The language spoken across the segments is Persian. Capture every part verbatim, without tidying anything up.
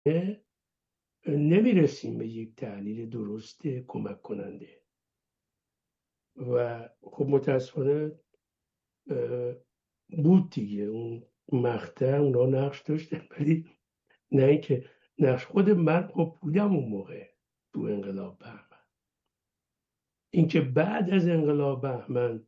نمیرسیم به یک تحلیل درست کمک کننده. و خب متاسفانه بود دیگه، اون مقطع اونا نقش داشتن، ولی نه اینکه نقش. خود من خب بودم اون موقع تو انقلاب بهمن. اینکه بعد از انقلاب بهمن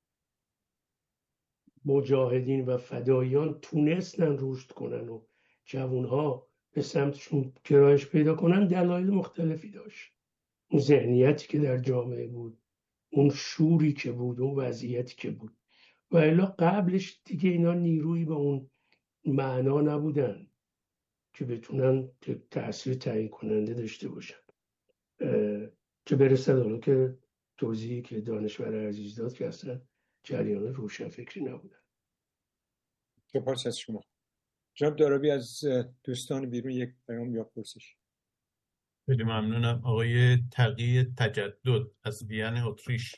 مجاهدین و فداییان تونستن رشد کنن و جوانها به سمتشون گرایش پیدا کنن، دلایل مختلفی داشت. اون ذهنیتی که در جامعه بود، اون شوری که بود، اون وضعیتی که بود. و الا قبلش دیگه اینا نیرویی به اون معنا نبودن که بتونن تأثیر تعیین کننده داشته باشن. چه برسد حالا که توضیحی که دانشور عزیز داد که اصلا جریان روشنفکری نبودن. سپاس از شما. جناب دارابی از دوستان بیرون یک پیام یا پرسش. خیلی ممنونم. آقای تقی تجدد از وین اتریش: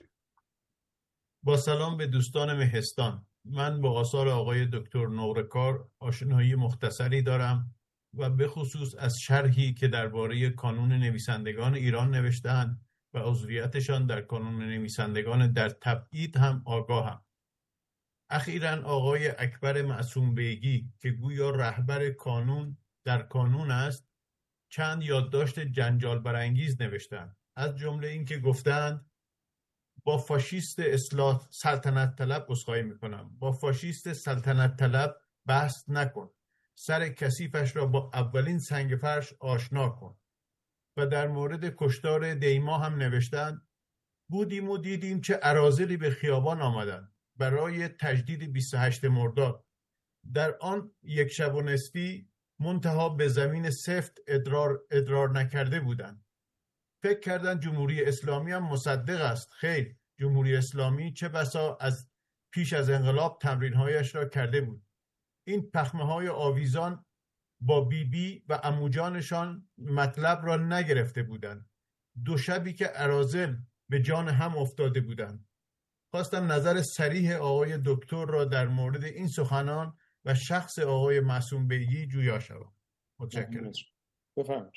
با سلام به دوستان مهستان. من با آثار آقای دکتر نورکار آشنایی مختصری دارم و به خصوص از شرحی که درباره کانون نویسندگان ایران نوشتند و عضویتشان در کانون نویسندگان در تبعید هم آگاهم. اخیراً آقای اکبر معصوم بیگی که گویا رهبر کانون در کانون است، چند یادداشت جنجال برانگیز نوشتند، از جمله این که گفتند با فاشیست اصلاح سلطنت طلب عذرخواهی میکنم با فاشیست سلطنت طلب بحث نکن، سر کثیفش را با اولین سنگ فرش آشنا کن. و در مورد کشتار دیما هم نوشتند بودیم و دیدیم چه اراذلی به خیابان آمدند برای تجدید بیست و هشتم مرداد. در آن یک شب و نصفی منتها به زمین سفت ادرار, ادرار نکرده بودند. فکر کردند جمهوری اسلامی هم مصدق است. خیر، جمهوری اسلامی چه بسا از پیش از انقلاب تمرینهایش را کرده بود. این پخمه های آویزان با بی بی و عموجانشان مطلب را نگرفته بودند. دو شبی که اراذل به جان هم افتاده بودند. خواستم نظر صریح آقای دکتر را در مورد این سخنان و شخص آقای معصوم بیگی جویا شوم. متشکرم. بفرمایید.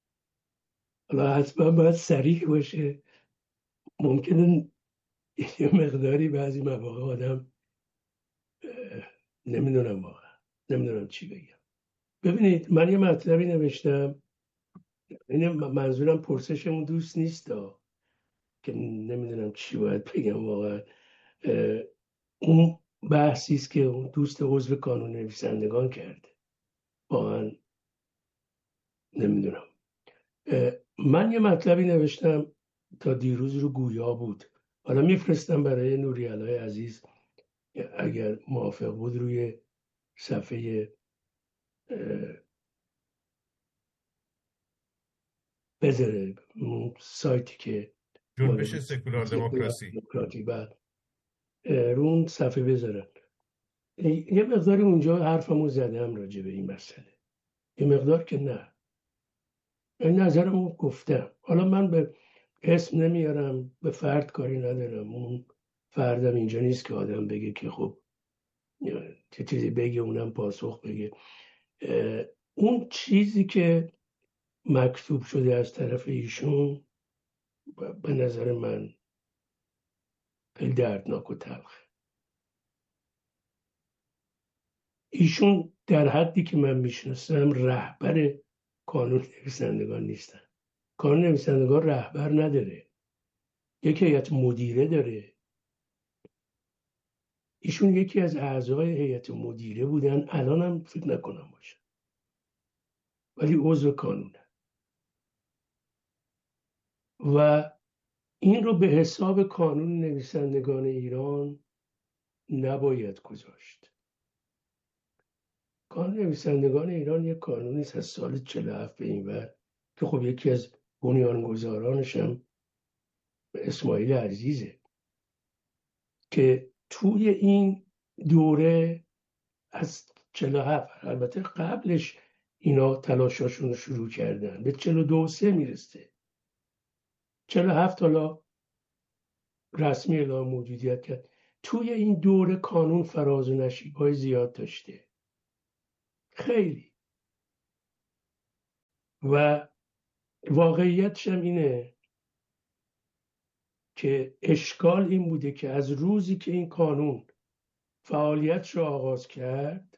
حالا حتما باید صریح باشه. ممکنه یه مقداری بعضی مواقع آدم نمیدونم واقعا نمیدونم چی بگم. ببینید من یه مطلبی نوشتم، این منظورم پرسشمون دوست نیست دا. که نمیدونم چی باید بگم واقعا. اون بحثی است که اون دوست عضو کانون نویسندگان کرده. واقعا نمیدونم. من یه مطلبی نوشتم تا دیروز رو گویا بود، حالا میفرستم برای نوری‌علای عزیز اگر موافق بود روی صفحه بذاره، سایتی که جنبش سکولار دموکراسی دموکراتی بعد رو اون صفحه بذارن. یه مقداری اونجا حرفمو زدم راجع به این مسئله، یه مقدار که نه، این نظرمو گفتم. حالا من به اسم نمیارم، به فرد کاری ندارم، اون فردم اینجا نیست که آدم بگه که خب چه چیزی بگه اونم پاسخ بگه. اون چیزی که مکتوب شده از طرف ایشون به نظر من خیلی دردناک و تلخه. ایشون در حدی که من میشناسم رهبر کانون نویسندگان نیستن. کانون نویسندگان رهبر نداره، یک هیئت مدیره داره. ایشون یکی از اعضای هیئت مدیره بودن، الان هم فکر نکنم باشه، ولی عضو کانونه. و این رو به حساب کانون نویسندگان ایران نباید گذاشت. کانون نویسندگان ایران یک قانونی است از سال چهل و هفت به این ور که خب یکی از بنیانگذارانش هم اسماعیل عزیزه که توی این دوره از چهل و هفت، البته قبلش اینا تلاشاشون رو شروع کردن، به چهل و دو سه میرسه. چهل و هفت حالا رسمی اعلام موجودیت کرد. توی این دوره کانون فراز و نشیب‌های زیاد داشته، خیلی. و واقعیتش هم اینه که اشکال این بوده که از روزی که این قانون فعالیتش رو آغاز کرد،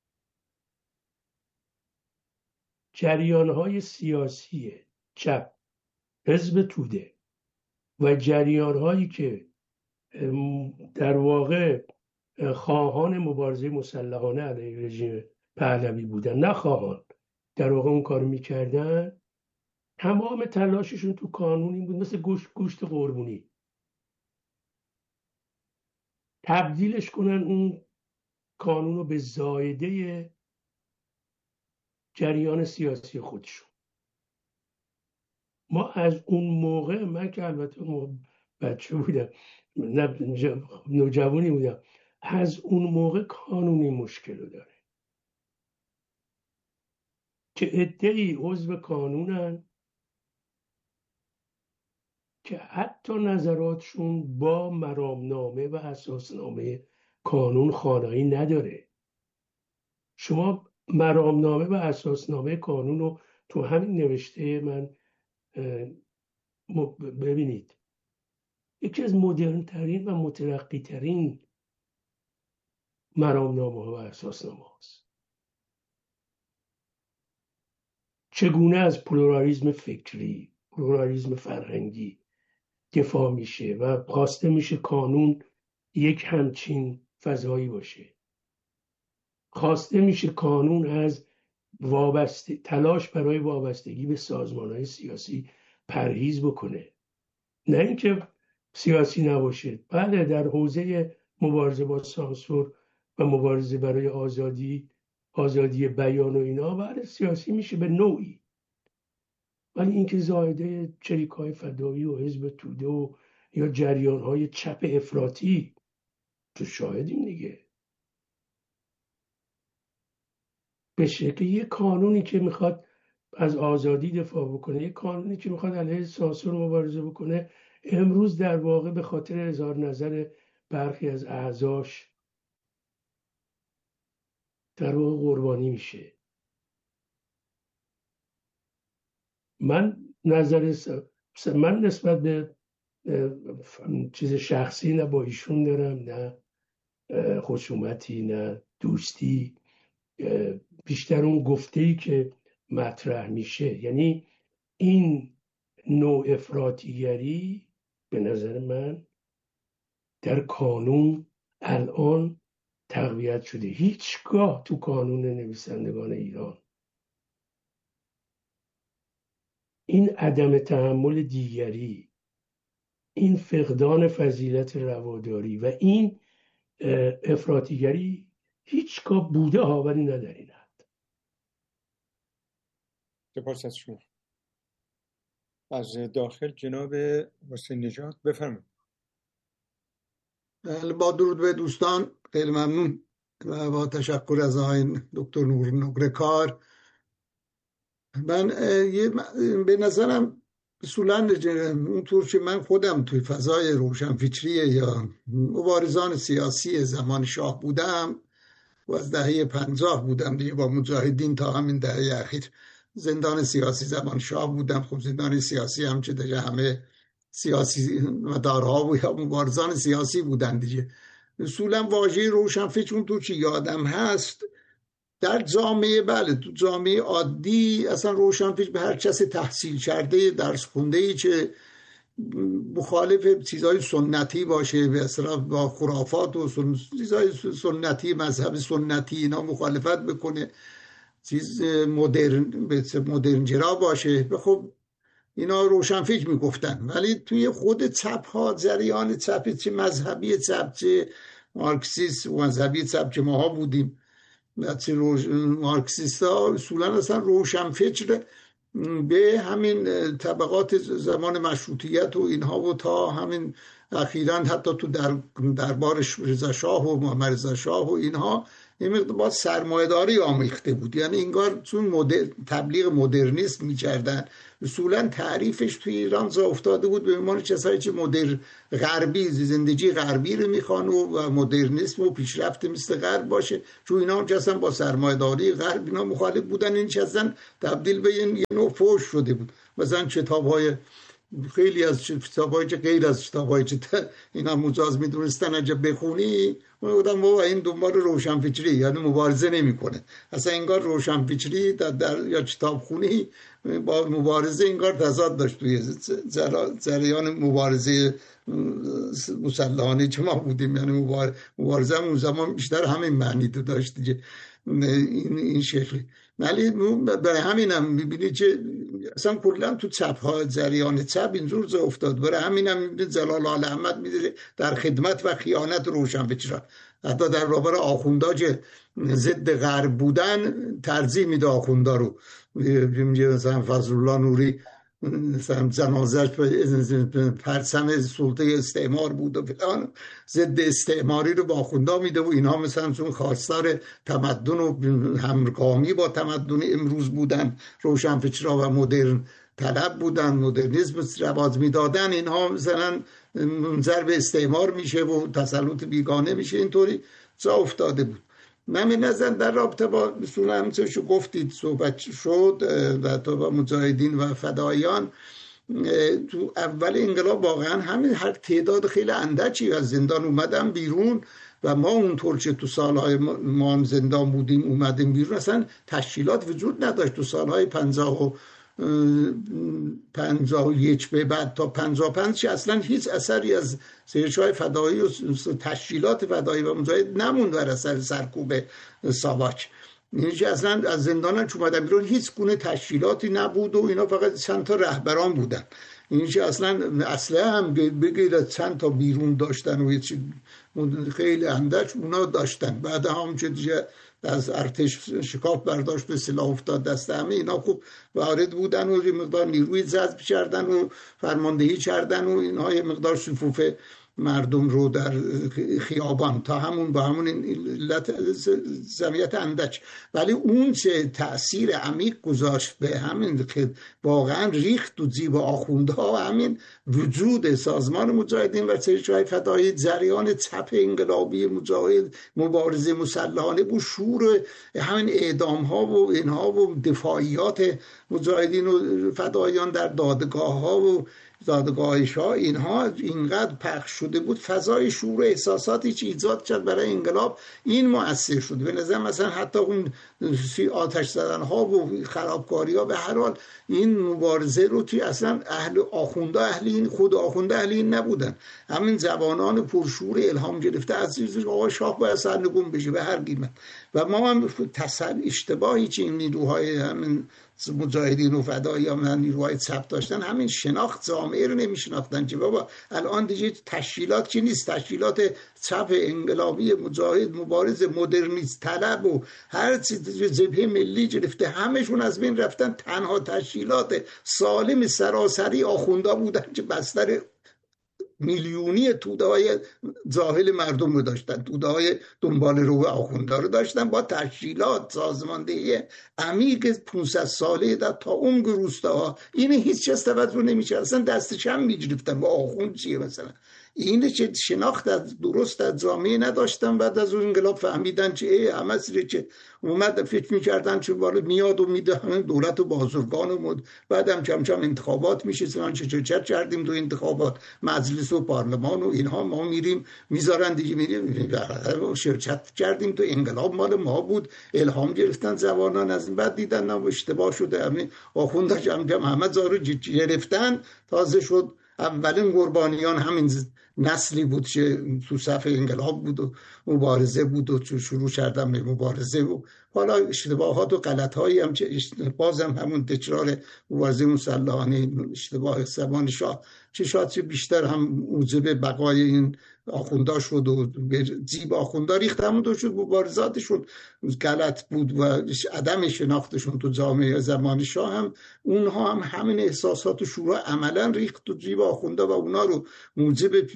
جریانهای سیاسی چپ، حزب توده و جریانهایی که در واقع خواهان مبارزه مسلحانه علیه رژیم پهلوی بودن، نه خواهان، در واقع اون کار میکردن، تمام تلاششون تو قانون این بود مثل گوشت گوشت قربونی تبدیلش کنن اون قانون رو به زایده جریان سیاسی خودشون. ما از اون موقع، من که البته بچه بودم، نوجوانی بودم، از اون موقع قانونی مشکل رو داره که عده‌ای عضو قانونن که حتی نظراتشون با مرامنامه و اساسنامه قانون خانایی نداره. شما مرامنامه و اساسنامه قانون رو تو همین نوشته من ببینید، یکی از مدرن ترین و مترقی ترین مرامنامه ها و اساسنامه هاست. چگونه از پلورالیسم فکری، پلورالیسم فرهنگی دفاع میشه و خواسته میشه قانون یک همچین فضایی باشه. خواسته میشه قانون از وابسته تلاش برای وابستگی به سازمان‌های سیاسی پرهیز بکنه، نه اینکه سیاسی نباشه. بله، در حوزه مبارزه با سانسور و مبارزه برای آزادی آزادی بیان و اینا بله سیاسی میشه به نوعی، ولی اینکه زایده چریک‌های فدایی و حزب توده و یا جریان‌های چپ افراطی تو شاهدیم دیگه، به شکل یک قانونی که میخواد از آزادی دفاع بکنه، یک قانونی که میخواد علیه سانسور مبارزه بکنه، امروز در واقع به خاطر اظهار نظر برخی از اعضاش در واقع قربانی میشه. من نظر س... من نسبت به چیز شخصی نه با ایشون دارم، نه خصومتی نه دوستی، بیشتر اون گفته‌ای که مطرح میشه، یعنی این نوع افراطیگری به نظر من در قانون الان تقویت شده. هیچگاه تو قانون نویسندگان ایران این عدم تحمل دیگری، این فقدان فضیلت رواداری و این افراطیگری هیچگاه بوده ها، ولی نه در این حد. سپاس از شما. از داخل جناب حسین نژاد بفرمایید. با درود به دوستان، خیلی ممنون و با تشکر از آقای دکتر نورکار. من به نظرم اصولا اونطور که من خودم توی فضای روشنفکری یا مبارزان سیاسی زمان شاه بودم و از دهه پنجاه بودم دیگه با مجاهدین تا همین دهه اخیر زندان سیاسی زمان شاه بودم. خب زندان سیاسی هم چه دیگه همه سیاسی مدارها و یا مبارزان سیاسی بودن دیگه. اصولا واژه روشنفکر اونطور که یادم هست در جامعه، بله تو جامعه عادی اصلا روشنفکر به هر کس تحصیل کرده درس خونده که مخالف چیزای سنتی باشه، به اصطلاح با خرافات و سن... چیزای سنتی، مذهب سنتی اینا مخالفت بکنه، چیز مدرن مدرنگرا باشه، به خب اینا روشنفکر میگفتن. ولی توی خود چپ ها، جریان چپ، چه مذهبی چپ چه مارکسیست و مذهبی چپ که ماها بودیم، چه روش... مارکسیست ها اصولا اصلا روشنفکر به همین طبقات زمان مشروطیت و اینها و تا همین اخیراً حتی تو در دربار رضا شاه و محمد رضا شاه و اینها این مقدار با سرمایه‌داری آمیخته بود. یعنی انگار چون مدر... تبلیغ مدرنیسم می‌کردن، اصولا تعریفش توی ایران جا افتاده بود به عنوان کسایی که مدر غربی، زندگی غربی رو میخوان و مدرنیسم و پیشرفت مثل غرب باشه، چون اینا هم اصلا با سرمایه‌داری غرب اینا مخالف بودن. این اصلا تبدیل به یه نوع فحش شده بود. مثلا کتاب‌های خیلی از کتاب‌هایی که غیر از کتاب‌هایی که اینا مجاز می‌دونستن اگه بخونی بودم بابا این دنبال روشنفکری، یعنی مبارزه نمی‌کنه. اصلا انگار روشنفکری در, در یا کتابخونی با مبارزه انگار تضاد داشت توی جریان مبارزه مسلحانه که ما بودیم. یعنی مبارزه اون زمان بیشتر همین معنی تو داشت دیگه، این این شکلی. ولی برای همین هم میبینی که اصلا کلا تو چپ ها جریان چپ اینجور جا افتاد. برای همین هم میبینی جلال آل احمد میدونه در خدمت و خیانت روشنفکران، حتی در برابر آخوندا که ضد غرب بودن ترجیح میده آخوندا رو. مثلا فضل الله نوری مثلا جنازش پرچم سلطه استعمار بود و فلان، ضد استعماری رو با آخوندا میده و اینها مثلا چون خواستار تمدن و همگامی با تمدن امروز بودن، روشنفکرها و مدرن طلب بودن، مدرنیسم رواج میدادن، اینها مثلا منجر به استعمار میشه و تسلط بیگانه میشه. اینطوری جا افتاده بود. من به نظر در رابطه با مثلا همچه شو گفتید صحبت شد و تو با مجاهدین و فدایان تو اول انقلاب واقعا همین هر تعداد خیلی اندکی از زندان اومدن بیرون و ما اونطور که تو سالهای ما هم زندان بودیم اومدیم بیرون، اصلا تشکیلات وجود نداشت. تو سالهای پنجاه و پنجاه و یک به بعد تا پنجاه و پنج اصلا هیچ اثری از سرچهای فدایی و تشکیلات فدایی و مجاهد نموند در اثر سرکوب ساواک. یعنی که اصلا از زندان چون اومدن بیرون هیچ گونه تشکیلاتی نبود و اینا فقط چند تا رهبران بودن. این که اصلا اصلا هم بگیر از چند تا بیرون داشتن و خیلی اندک اونا داشتن. بعد هم که دیگه از ارتش شکاف برداشت به سلاح افتاد دست همه اینا خوب وارد بودن و یه مقدار نیروی جذب کردن و فرماندهی کردن و اینها یه مقدار صفوف مردم رو در خیابان تا همون با همون علت جمعیت اندک. ولی اون چه تأثیر عمیق گذاشت به همین که واقعا ریخت و جیب آخوندها، همین وجود سازمان مجاهدین و سرچهای فدایی، جریان چپ انقلابی مجاهد، مبارزه مسلحانه بود، شور همین اعدام ها و اینها و دفاعیات مجاهدین و فدایان در دادگاه ها و دادگاهش ها، اینها اینقدر پخش شده بود، فضای شور و احساساتی که ایجاد کرد برای انقلاب این مؤثر شد. به نظر مثلا حتی اون آتش زدن ها و خرابکاری ها به هر حال این مبارزه رو توی اصلا اهل آخونده اهل این خود آخونده اهل این نبودن، همین جوانان پرشور الهام گرفته از آقا شاه باید سرنگون بشه به هر قیمت. و ما هم تصل اشتباهی که این نیروهای همین مجاهدین و فدایی هم نیروهای چپ داشتن، همین شناخت جامعه رو نمیشناختن که بابا الان دیگه تشکیلات چی نیست، تشکیلات چپ انقلابی مجاهد مبارز مدرنیست طلب و هر چیز جبهه ملی گرفته همشون از بین رفتن. تنها تشکیلات سالم سراسری آخوندا بودن که بستر میلیونی توده های جاهل مردم رو داشتن، توده های دنبال رو آخوندا رو داشتن، با تشکیلات سازماندهی عمیق پانصد ساله در تا اون روستاها. این هیچ چیز توجه نمیشه، اصلا دستش هم میگرفتن با آخوند چیه مثلا. اینه که شناخت از درست از جامعه نداشتن. بعد از اون انقلاب فهمیدن که ای همه سری که اومد فکر میکردن که بالا میاد و میده همین دولت و بازرگان و مد... بعدم کم کم انتخابات میشه، سنان چه چه کردیم تو انتخابات مجلس و پارلمان و اینها، ما میریم میذارن دیگه، میریم شرکت کردیم تو انقلاب مال ما بود، الهام گرفتن جوانان، از این بعد دیدن نه اشتباه شده، همین آخوندا کم کم همه زارو گرفتن. تازه شد اولین قربانیان همین نسلی بود که تو صف انقلاب بود و مبارزه بود و شروع کردن به مبارزه و حالا اشتباهات و غلط‌هایی هم که بازم همون تکرار مبارزه مسلحانه، اشتباه زمان شاه چه شاید چه بیشتر هم موجب بقای این آخوندا شد و جیب آخوندا ریخت، همون دو شد مبارزاتشون غلط بود و عدم شناختشون تو جامعه زمان شاه هم اونها هم همین احساسات و شورا عملا ریخت تو جیب آخوندا و اونا رو موجب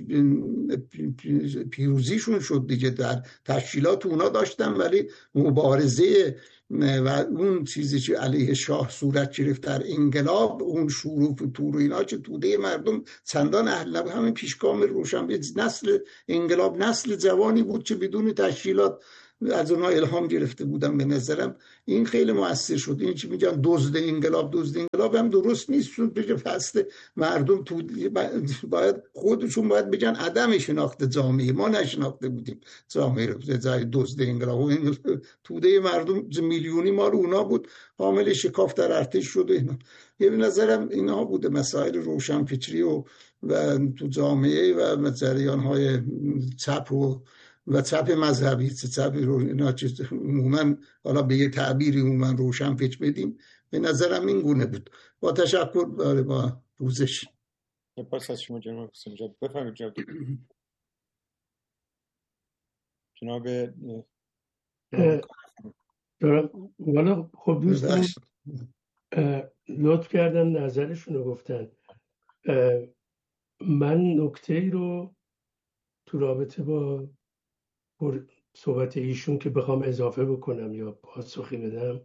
پیروزیشون شد دیگه، در تشکیلات اونا داشتن، ولی مبارزه و اون چیزی که علیه شاه صورت گرفت در انقلاب، اون شروع و تور و اینا، که توده مردم چندان اهل نبود. همین پیشگام روشن نسل انقلاب نسل جوانی بود که بدون تشکیلات از اونها الهام گرفته بودم. به نظرم این خیلی مؤثر شد. این چی میگن دزد انقلاب، دزد انقلاب هم درست نیست، چون بگه فست مردم تو باید خودشون باید بگن عدم شناخت جامعه، ما نشناخته بودیم جامعه رو، جای دزد انقلاب. این توده مردم میلیونی مال اونا بود، حامل شکاف در ارتش شده. اینا یه به نظرم اینا بوده مسائل روشنفکری و و تو جامعه و جریان های چپ و و چپ مذهبی، چپ رو اینا چیز عموما، حالا به یه تعبیری عموما روشن فکر بدیم، به نظرم این گونه بود. با تشکر برای با پوزش. پس از شما جناب حسین جان. بفرمایید جناب جناب دارم. والا خب دوستان لطف کردن نظرشون رو گفتن. من نکته ای رو تو رابطه با صحبت ایشون که بخوام اضافه بکنم یا پاسخی بدم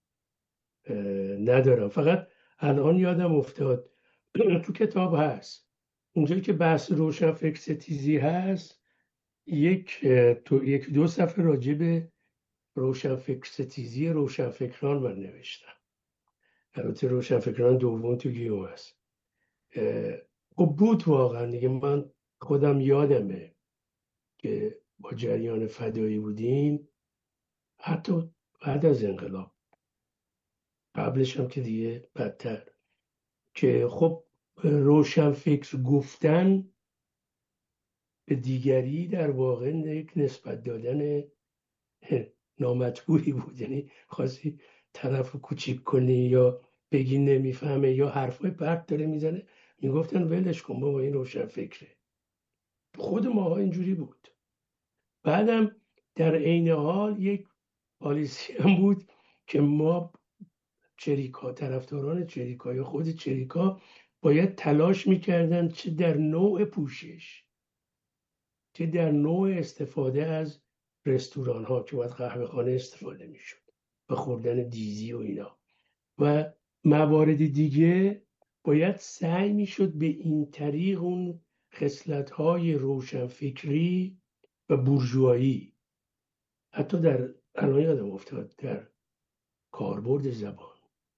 ندارم. فقط الان یادم افتاد تو کتاب هست اونجایی که بحث روشن فکر ستیزی هست، یک تو یک دو صفحه راجع به روشن فکر ستیزی روشن فکران من نوشتم. البته روشن فکران دوم تو گیوم هست. خب بود واقعا دیگه. من خودم یادمه که با جریان فدایی بودیم، حتی بعد از انقلاب، قبلش هم که دیگه بدتر، که خب روشن فکر گفتن به دیگری در واقع یک نسبت دادن نامطبوعی بود. یعنی خواستی طرف رو کوچیک کنی یا بگی نمیفهمه یا حرفای پرت داره میزنه، میگفتن ولش کن بابا این روشن فکره. خود ماها اینجوری بود. بعدم در عین حال یک پالیسی هم بود که ما چریکا، طرفداران چریکا یا خود چریکا باید تلاش میکردن چه در نوع پوشش، چه در نوع استفاده از رستوران ها که باید قهوه خانه استفاده میشد و خوردن دیزی و اینا و موارد دیگه، باید سعی میشد به این طریق اون خصلت های روشنفکری و بورژوایی، حتی در الان یادم افتاد در کاربرد زبان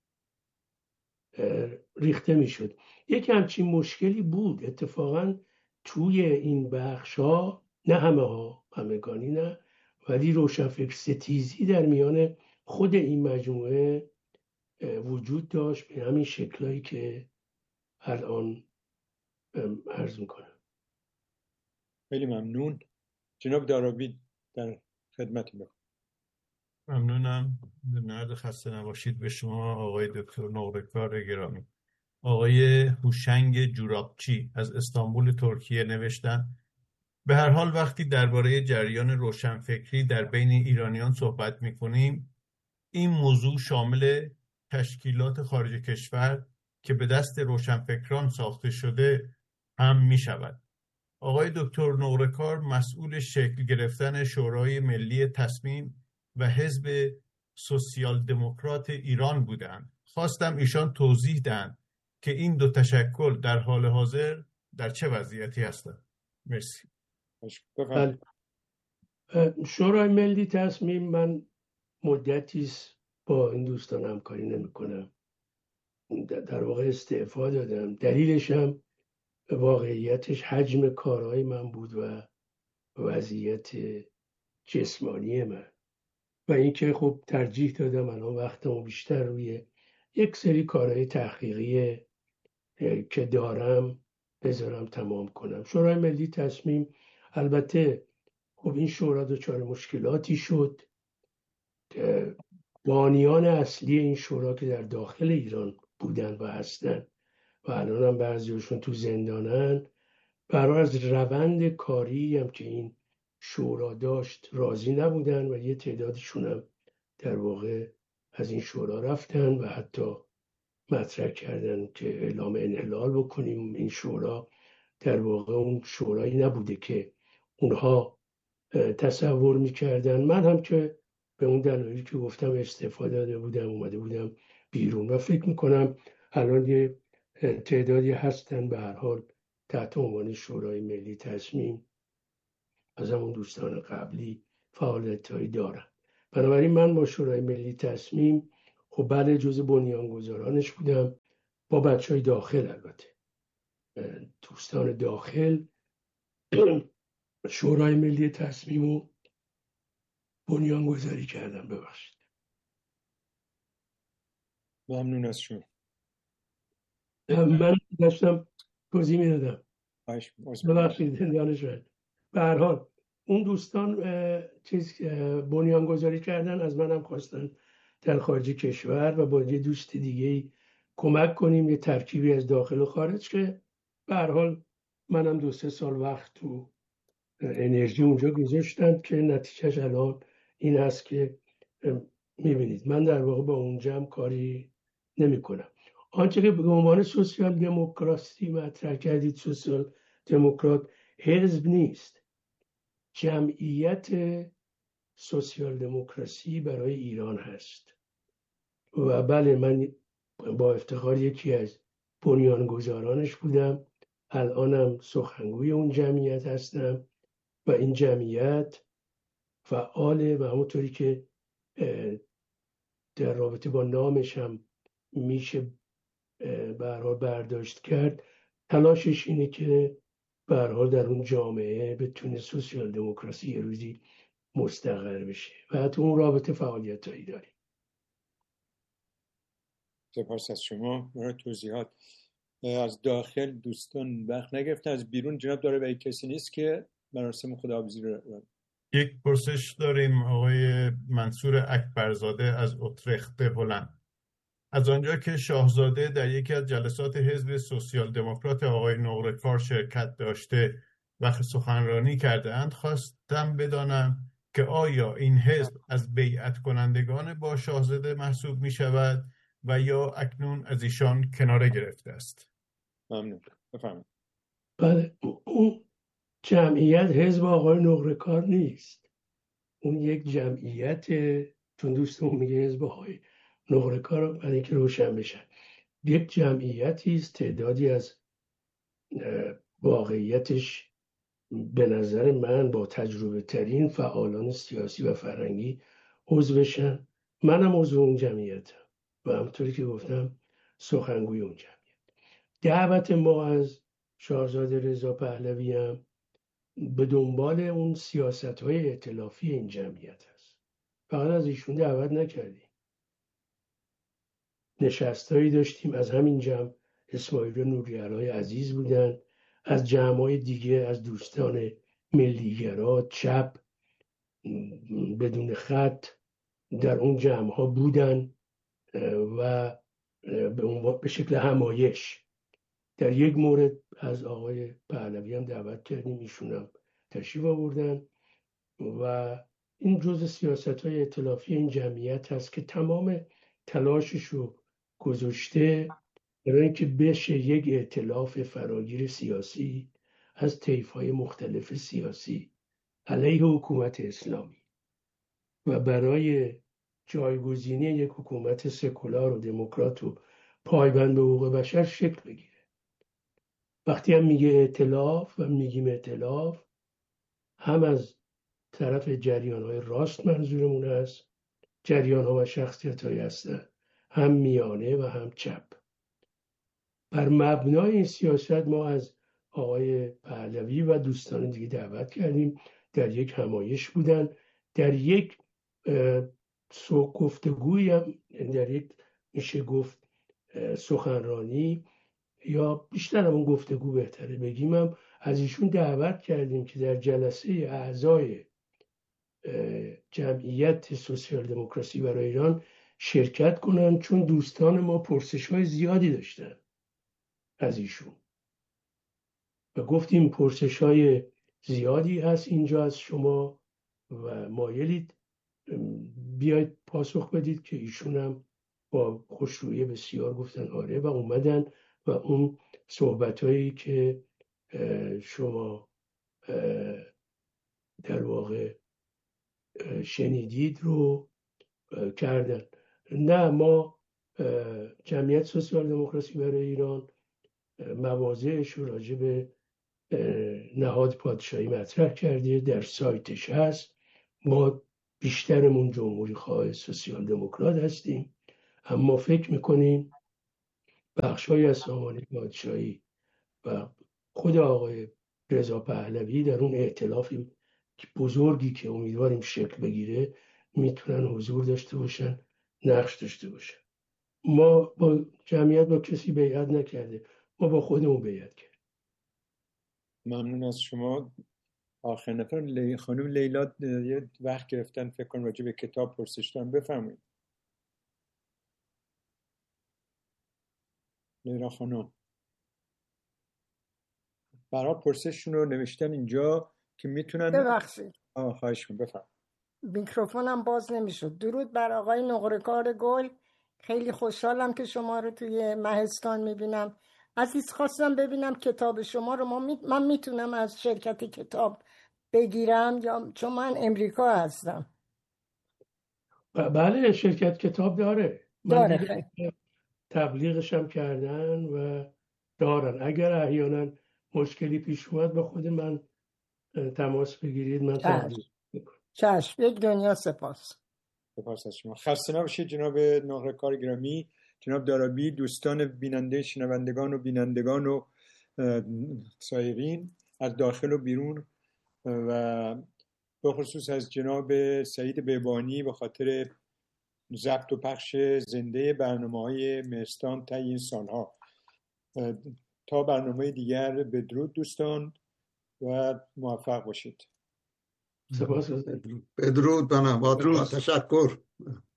ریخته میشد. یک همچین مشکلی بود اتفاقا توی این بخش ها، نه همه ها، همگانی نه، ولی روشنفکر ستیزی در میان خود این مجموعه وجود داشت به همین شکلایی که الان عرض میکنم. خیلی ممنون. جناب دارابی در خدمت بخونم. ممنونم. نرد خسته نباشید به شما آقای دکتر نقرهکار گرامی. آقای هوشنگ جورابچی از استانبول ترکیه نوشتن: به هر حال وقتی درباره جریان روشنفکری در بین ایرانیان صحبت می‌کنیم، این موضوع شامل تشکیلات خارج کشور که به دست روشنفکران ساخته شده هم می‌شود. آقای دکتر نقرهکار مسئول شکل گرفتن شورای ملی تصمیم و حزب سوسیال دموکرات ایران بودند. خواستم ایشان توضیح دهند که این دو تشکل در حال حاضر در چه وضعیتی هستند. مرسی. بله. شورای ملی تصمیم، من مدتی است با این دوستان همکاری نمی کنم. در واقع استعفا دادم. دلیلش هم واقعیتش حجم کارهای من بود و وضعیت جسمانی من و اینکه خب ترجیح دادم الان وقتمو بیشتر روی یک سری کارهای تحقیقی که دارم بذارم تمام کنم. شورای ملی تصمیم، البته خب این شورا دچار مشکلاتی شد. بانیان اصلی این شورا که در داخل ایران بودن و هستن و الان هم بعضیشون تو زندانن، برای از روند کاری هم که این شورا داشت راضی نبودن و یه تعدادشون هم در واقع از این شورا رفتن و حتی مطرح کردن که اعلام انحلال بکنیم این شورا در واقع اون شورایی نبوده که اونها تصور میکردن. من هم که به اون دلایلی که گفتم استعفا داده بودم، اومده بودم بیرون و فکر میکنم الان یه تعدادی هستن به هر حال تحت عنوان شورای ملی تصمیم از همون دوستان قبلی فعالیت‌هایی دارن. بنابراین من با شورای ملی تصمیم خب بله جز بنیانگذارانش بودم، با بچهای داخل البته دوستان داخل شورای ملی تصمیم رو بنیانگذاری کردم. ببخشید. ممنون از شما. من داشتم توضیح میدادم. ببخشید. دانشمند. به هر حال اون دوستان چیز بنیانگذاری کردن، از منم خواستن در خارج کشور و با یه دوست دیگه کمک کنیم یه ترکیبی از داخل و خارج که به هر حال منم دو سه سال وقت تو انرژی اونجا گذاشتم که نتیجهش الان این هست که میبینید من در واقع با اونجا هم کاری نمی کنم. آنچه که به عنوان سوسیال دموکراسی مطرح کردید، سوسیال دموکرات حزب نیست، جمعیت سوسیال دموکراسی برای ایران هست و بله من با افتخار یکی از بنیانگذارانش بودم، الانم سخنگوی اون جمعیت هستم و این جمعیت فعاله و همونطوری که در رابطه با نامش هم میشه به هر حال برداشت کرد، تلاشش اینه که به هر حال در اون جامعه بتونه سوسیال دموکراسی یه روزی مستقر بشه و تو اون رابطه فعالیتایی داریم. سپاس از شما برای توضیحات. از داخل دوستان وقت نگرفتن، از بیرون جناب داره و کسی نیست که مراسم خداحافظی رو. یک پرسش داریم آقای منصور اکبرزاده از اترخت هلند. از آنجا که شاهزاده در یکی از جلسات حزب سوسیال دموکرات آقای نقره‌کار شرکت داشته و سخنرانی کرده‌اند، خواستم بدانم که آیا این حزب از بیعت کنندگان با شاهزاده محسوب می شود و یا اکنون از ایشان کناره گرفته است؟ ممنون. بفرمایید. بله، اون جمعیت حزب آقای نقره‌کار نیست، اون یک جمعیت، چون دوستمون میگه حزب آقای نقره‌کار، برای اینکه روشن بشن، یک جمعیتی است، تعدادی از واقعیتش به نظر من با تجربه ترین فعالان سیاسی و فرهنگی عضوشن. منم عضو اون جمعیتم و همونطوری که گفتم سخنگوی اون جمعیت. دعوت ما از شاهزاده رضا پهلوی هم به دنبال اون سیاست‌های ائتلافی این جمعیت هست. فقط از ایشون دعوت نکردیم، نشستایی داشتیم، از همین جمع اسماعیل نوری‌علای عزیز بودن، از جمع‌های دیگه از دوستان ملیگرا چپ بدون خط در اون جمع‌ها بودن و به شکل همایش. در یک مورد از آقای پهلوی هم دعوت کردیم، ایشون هم تشریف آوردن و این جزء سیاست‌های ائتلافی این جمعیت هست که تمام تلاشش رو گذاشته برای اینکه بشه یک ائتلاف فراگیر سیاسی از طیف‌های مختلف سیاسی علیه حکومت اسلامی و برای جایگزینی یک حکومت سکولار و دموکرات و پایبند به حقوق بشر شکل بگیره. وقتی هم میگه ائتلاف و میگیم ائتلاف، هم از طرف جریان‌های راست منظورمون هست، جریان‌ها و شخصیت‌هایی هستن، هم میانه و هم چپ. بر مبنای این سیاست ما از آقای پهلوی و دوستان دیگه دعوت کردیم، در یک همایش بودن، در یک گفتگوی هم، در یک میشه گفت سخنرانی یا بیشتر همون گفتگو بهتره بگیم، هم از ایشون دعوت کردیم که در جلسه اعضای جمعیت سوسیال دموکراسی برای ایران شرکت کنن، چون دوستان ما پرسش‌های زیادی داشتن از ایشون و گفتیم پرسش‌های زیادی هست اینجا از شما و مایلید بیاید پاسخ بدید، که ایشون هم با خوشرویی بسیار گفتن آره و اومدن و اون صحبت‌هایی که شما در واقع شنیدید رو کردن. نه، ما جمعیت سوسیال دموکراسی برای ایران مواضعش رو راجع به نهاد پادشاهی مطرح کرده، در سایتش هست. ما بیشترمون جمهوری خواه سوسیال دموکرات هستیم، اما فکر میکنیم بخشای از سامانه پادشاهی و خود آقای رضا پهلوی در اون ائتلاف بزرگی که امیدواریم شکل بگیره میتونن حضور داشته باشن، نقش داشته باشن. ما با جمعیت با کسی بیعت نکرده، ما با خودمون بیعت کردیم. ممنون از شما. آخر نفر لی... خانم لیلا یه وقت گرفتن فکر کنم راجع به کتاب پرسش دارن، بفرمایید. لیلا خانم برای پرسششون رو نوشتن اینجا که میتونن. ببخشید. آه خواهش کنم، بفرمایید. میکروفونم باز نمیشد. درود بر آقای نقره‌کار گل. خیلی خوشحالم که شما رو توی مهستان میبینم. عزیز خواستم ببینم کتاب شما رو ما می... من میتونم از شرکت کتاب بگیرم یا چون من امریکا هستم؟ بله، شرکت کتاب داره. داره. من دیدم تبلیغش هم کردن و دارن. اگر احیانا مشکلی پیش اومد با خود من تماس بگیرید، من تبلیغ میکنم. چشم. یک دنیا سپاس. سپاس از شما. خسته نباشید جناب نقره‌کار گرامی، جناب دارابی، دوستان بیننده، شنوندگان و بینندگان و سایرین از داخل و بیرون، و به خصوص از جناب سعید بهبانی به خاطر ضبط و پخش زنده برنامه‌های مهستان طی این سالها. تا برنامه دیگر بدرود دوستان و موفق باشید. سپاس. بدرود. بدرود. با تشکر.